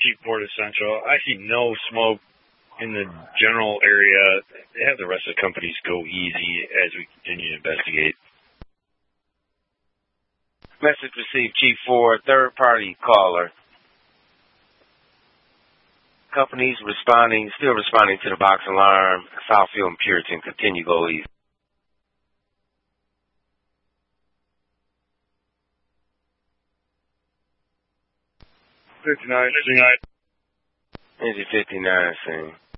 Chief Port Essential. I see no smoke in the general area. Have the rest of the companies go easy as we continue to investigate. Message received, Chief 4, third-party caller. Companies still responding to the box alarm. Southfield and Puritan, continue go easy. Energy 59, Energy 59, saying.